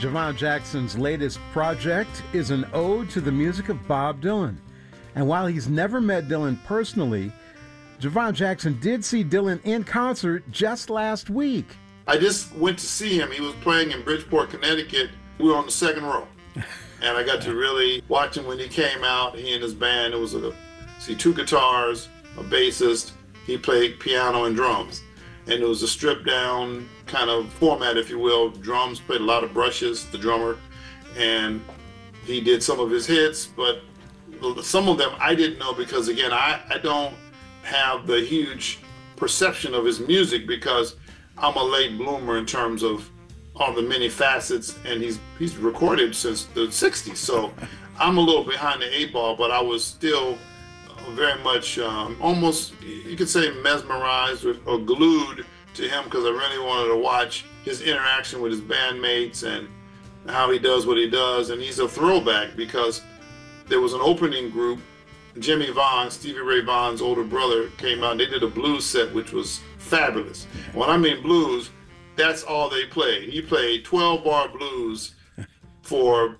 Javon Jackson's latest project is an ode to the music of Bob Dylan. And while he's never met Dylan personally, Javon Jackson did see Dylan in concert just last week. I just went to see him. He was playing in Bridgeport, Connecticut. We were on the second row. And I got to really watch him when he came out, he and his band. It was two guitars, a bassist. He played piano and drums. And it was a stripped down kind of format, if you will. Drums, played a lot of brushes, the drummer. And he did some of his hits, but some of them I didn't know because, again, I don't have the huge perception of his music because I'm a late bloomer in terms of all the many facets, and he's recorded since the 60s. So I'm a little behind the eight ball, but I was still very much almost, you could say, mesmerized or glued to him because I really wanted to watch his interaction with his bandmates and how he does what he does. And he's a throwback because there was an opening group, Jimmy Vaughn, Stevie Ray Vaughan's older brother, came out and they did a blues set, which was fabulous. When I mean blues, that's all they played. He played 12-bar blues for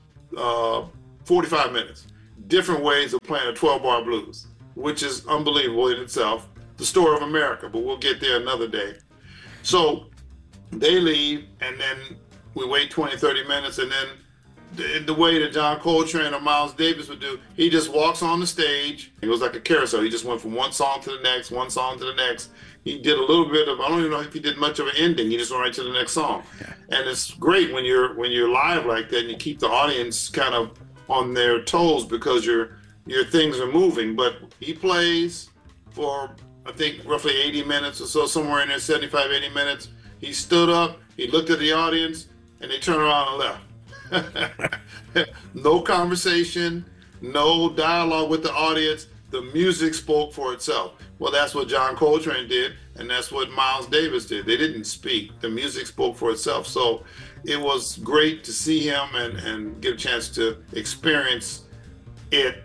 45 minutes. Different ways of playing a 12-bar blues, which is unbelievable in itself. The story of America, but we'll get there another day. So they leave, and then we wait 20, 30 minutes, and then the way that John Coltrane or Miles Davis would do, he just walks on the stage. It was like a carousel. He just went from one song to the next, one song to the next. He did a little bit of, I don't even know if he did much of an ending. He just went right to the next song. Yeah. And it's great when you're live like that and you keep the audience kind of on their toes because your things are moving. But he plays for, I think, roughly 80 minutes or so, somewhere in there, 75, 80 minutes. He stood up, he looked at the audience, and they turned around and left. No conversation, no dialogue with the audience. The music spoke for itself. Well, that's what John Coltrane did, and that's what Miles Davis did. They didn't speak. The music spoke for itself. So it was great to see him and get a chance to experience it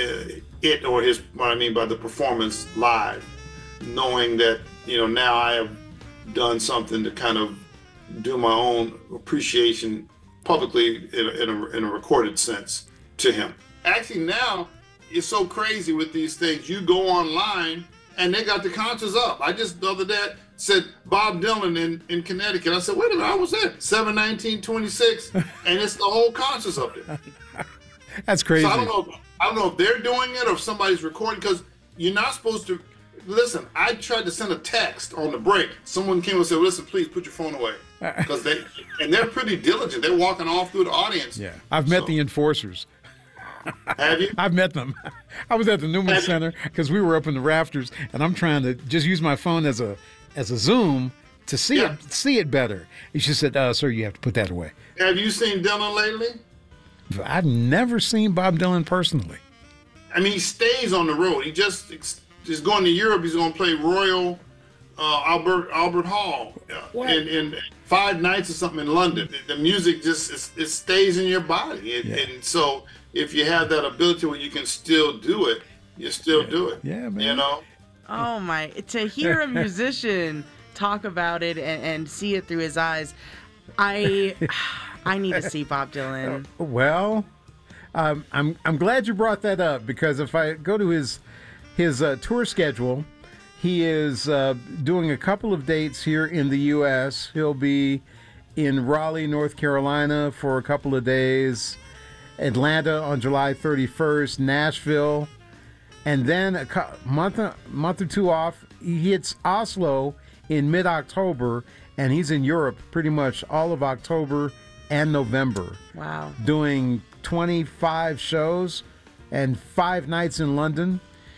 or his, what I mean by the performance live, knowing that, now I have done something to kind of do my own appreciation publicly in a recorded sense to him. Actually, now it's so crazy with these things. You go online and they got the concerts up. I just the other day said Bob Dylan in Connecticut. I said, wait a minute, I was there, 7/19/26, and it's the whole concerts up there. That's crazy. So I don't know if they're doing it or if somebody's recording, because you're not supposed to. Listen, I tried to send a text on the break. Someone came and said, listen, please put your phone away. Because they're pretty diligent. They're walking all through the audience. Yeah, I've met the enforcers. Have you? I've met them. I was at the Newman Center because we were up in the rafters, and I'm trying to just use my phone as a Zoom to see it better. She said, "Sir, you have to put that away." Have you seen Dylan lately? I've never seen Bob Dylan personally. I mean, he stays on the road. He just going to Europe. He's going to play Royal Albert Hall in 5 nights or something in London. The music just it stays in your body, and so if you have that ability where you can still do it, you still do it. Yeah, man. Oh my! To hear a musician talk about it and see it through his eyes, I need to see Bob Dylan. Well, I'm glad you brought that up because if I go to his tour schedule, he is doing a couple of dates here in the U.S. He'll be in Raleigh, North Carolina for a couple of days, Atlanta on July 31st, Nashville, and then a month or two off, he hits Oslo in mid-October, and he's in Europe pretty much all of October and November. Wow. Doing 25 shows and 5 nights in London.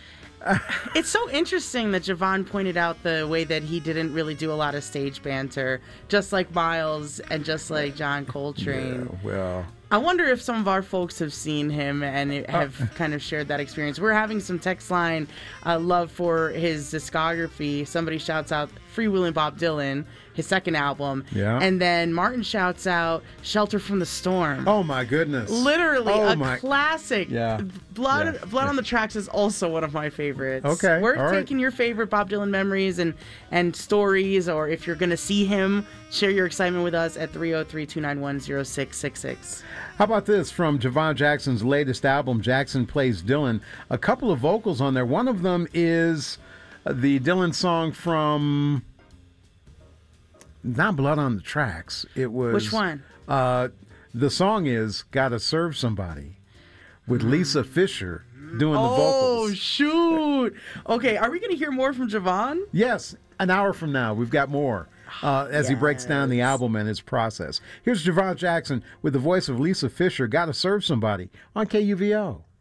It's so interesting that Javon pointed out the way that he didn't really do a lot of stage banter, just like Miles and just like John Coltrane. Yeah, well, I wonder if some of our folks have seen him and have kind of shared that experience. We're having some text line love for his discography. Somebody shouts out Freewheelin' Bob Dylan, his second album. Yeah. And then Martin shouts out "Shelter from the Storm." Oh my goodness! Literally classic. Yeah. Blood on the Tracks is also one of my favorites. Okay, We're all right. taking your favorite Bob Dylan memories and stories, or if you're going to see him, share your excitement with us at 303-291-0666. How about this from Javon Jackson's latest album, Jackson Plays Dylan? A couple of vocals on there. One of them is the Dylan song from not Blood on the Tracks. It was Which one? The song is "Gotta Serve Somebody" with Lisa Fisher doing the Oh, vocals. shoot. Okay, are we going to hear more from Javon? Yes, an hour from now, we've got more as he breaks down the album and its process. Here's Javon Jackson with the voice of Lisa Fisher, "Gotta Serve Somebody" on KUVO.